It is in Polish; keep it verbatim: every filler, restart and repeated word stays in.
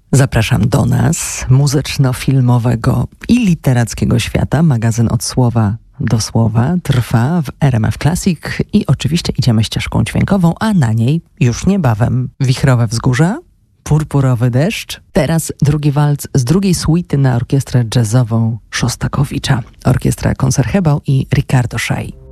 Zapraszam do nas, muzyczno-filmowego i literackiego świata. Magazyn od słowa do słowa trwa w R M F Classic i oczywiście idziemy ścieżką dźwiękową, a na niej już niebawem Wichrowe Wzgórza, Purpurowy deszcz. Teraz drugi walc z drugiej suity na orkiestrę jazzową Szostakowicza. Orkiestra Koncertgebouw i Ricardo Szaj.